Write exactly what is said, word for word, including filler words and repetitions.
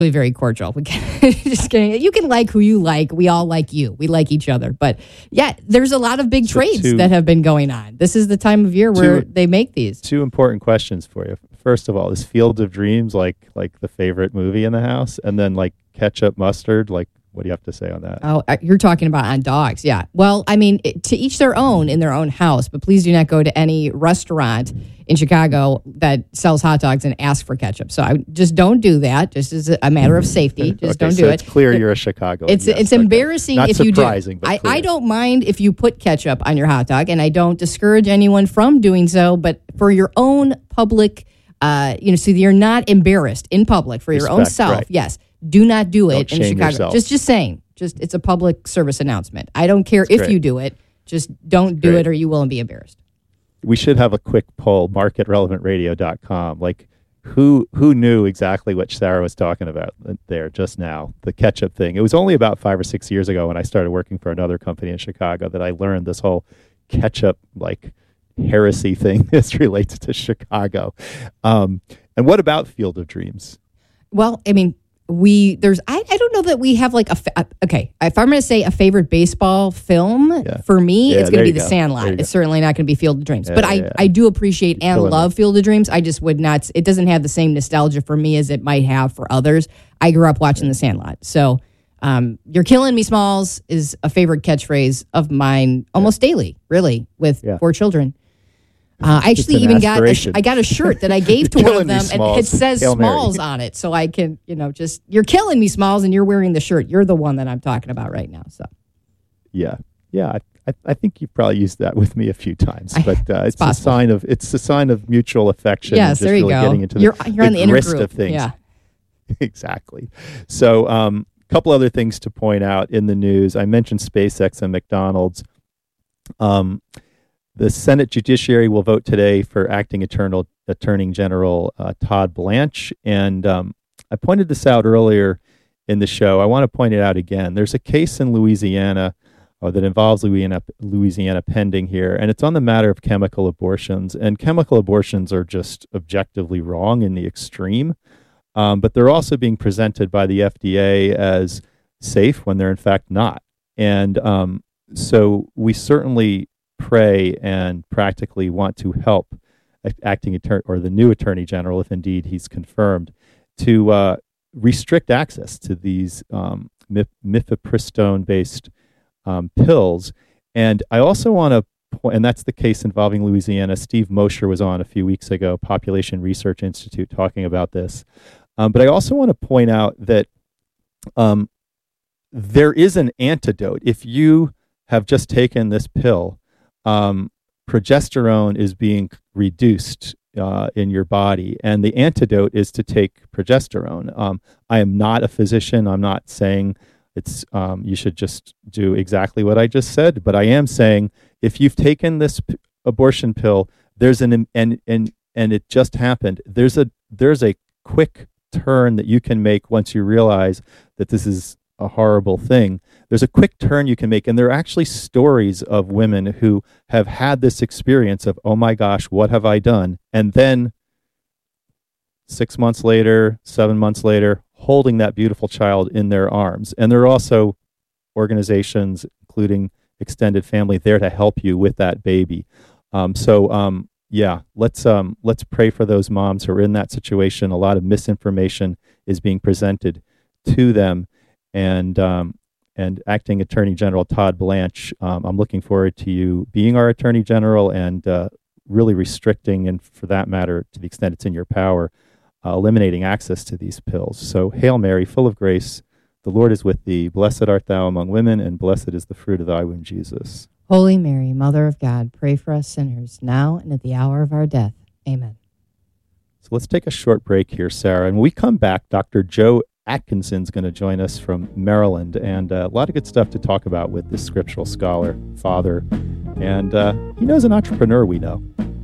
very cordial. We can, just kidding. You can like who you like. We all like you. We like each other. But yeah, there's a lot of big so trades two, that have been going on. This is the time of year where two, they make these. Two important questions for you. First of all, is Field of Dreams like like the favorite movie in the house? And then like ketchup mustard, like what do you have to say on that? Oh, you're talking about on dogs. Yeah. Well, I mean, it, to each their own in their own house, but please do not go to any restaurant in Chicago that sells hot dogs and ask for ketchup. So I just don't do that. Just as a matter of safety. Just okay, don't so do it's it. It's clear you're a Chicago. It's yes, it's okay. embarrassing Not if you do. But I, I don't mind if you put ketchup on your hot dog, and I don't discourage anyone from doing so, but for your own public, uh, you know, so you're not embarrassed in public for your Respect, own self. right. Yes. Do not do it don't in shame Chicago. Yourself. Just just saying. Just it's a public service announcement. I don't care That's if great. you do it. Just don't That's do great. it or you will be embarrassed. We should have a quick poll, mark at relevant radio dot com. Like, who who knew exactly what Sarah was talking about there just now, the ketchup thing. It was only about five or six years ago when I started working for another company in Chicago that I learned this whole ketchup, like, heresy thing as relates to Chicago. Um, and what about Field of Dreams? Well, I mean, we there's I, I don't know that we have like a fa- okay if I'm going to say a favorite baseball film yeah. for me, yeah, it's going to be The go. Sandlot. It's certainly not going to be Field of Dreams, yeah, but I, yeah, yeah. I do appreciate You're and love it. Field of Dreams. I just would not. It doesn't have the same nostalgia for me as it might have for others. I grew up watching The Sandlot, so um, "You're killing me, Smalls" is a favorite catchphrase of mine almost yeah. daily, really, with yeah. four children. Uh, I actually even got a sh- I got a shirt that I gave to one of them, me, and it says Hail Smalls Mary. On it, so I can, you know, just you're killing me, Smalls, and you're wearing the shirt. You're the one that I'm talking about right now. So, yeah, yeah, I, I think you've probably used that with me a few times, but uh, it's, it's a sign of it's a sign of mutual affection. Yes, and just there you really go. Getting into you're the, you're the on the inner grist group. of things. Yeah, exactly. So, a um, couple other things to point out in the news. I mentioned SpaceX and McDonald's. Um. The Senate Judiciary will vote today for acting Eternal, Attorney General uh, Todd Blanche. And um, I pointed this out earlier in the show. I want to point it out again. There's a case in Louisiana uh, that involves Louisiana, Louisiana pending here, and it's on the matter of chemical abortions. And chemical abortions are just objectively wrong in the extreme, um, but they're also being presented by the F D A as safe when they're in fact not. And um, so we certainly pray and practically want to help acting attorney or the new attorney general, if indeed he's confirmed, to uh, restrict access to these um, mif- mifepristone-based um, pills. And I also want to point, and that's the case involving Louisiana. Steve Mosher was on a few weeks ago, Population Research Institute, talking about this. Um, but I also want to point out that um, there is an antidote. If you have just taken this pill, Um, progesterone is being reduced uh, in your body, and the antidote is to take progesterone. Um, I am not a physician. I'm not saying it's um, you should just do exactly what I just said, but I am saying if you've taken this p- abortion pill, there's an and and and it just happened. There's a there's a quick turn that you can make once you realize that this is a horrible thing. There's a quick turn you can make, and there are actually stories of women who have had this experience of, oh my gosh, what have I done? And then six months later, seven months later, holding that beautiful child in their arms. And there are also organizations, including extended family, there to help you with that baby. Um, so, um, yeah, let's um, let's pray for those moms who are in that situation. A lot of misinformation is being presented to them. And um, and Acting Attorney General Todd Blanche, um, I'm looking forward to you being our Attorney General and uh, really restricting, and for that matter, to the extent it's in your power, uh, eliminating access to these pills. So, Hail Mary, full of grace, the Lord is with thee. Blessed art thou among women, and blessed is the fruit of thy womb, Jesus. Holy Mary, Mother of God, pray for us sinners, now and at the hour of our death. Amen. So let's take a short break here, Sarah. And when we come back, Doctor Joe Atkinson's going to join us from Maryland, and uh, a lot of good stuff to talk about with this scriptural scholar, father, and uh, he knows an entrepreneur we know.